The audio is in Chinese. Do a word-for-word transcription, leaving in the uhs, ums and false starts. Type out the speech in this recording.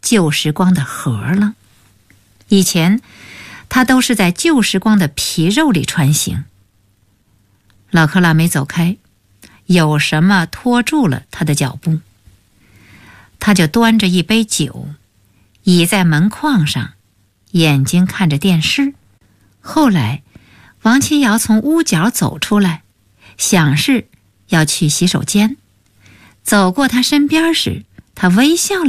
旧时光的核了。以前他都是在旧时光的皮肉里穿行。老克拉没走开，有什么拖住了他的脚步。他就端着一杯酒，倚在门框上，眼睛看着电视。后来王七瑶从屋角走出来，想是要去洗手间。走过他身边时，他微笑了